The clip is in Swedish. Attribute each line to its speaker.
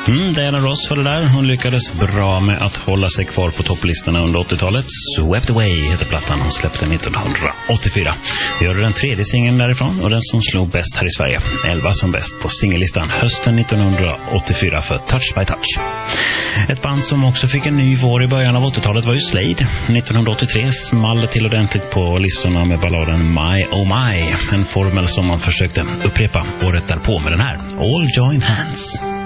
Speaker 1: Diana Ross var det där. Hon lyckades bra med att hålla sig kvar på topplistorna under 80-talet. Swept Away heter plattan hon släppte 1984. Vi gör den tredje singeln därifrån och den som slog bäst här i Sverige. 11 som bäst på singellistan hösten 1984 för Touch by Touch. Ett band som också fick en ny vår i början av 80-talet var ju Slade. 1983 small till ordentligt på listorna med balladen My Oh My. En formel som man försökte upprepa året därpå med den här All Join Hands.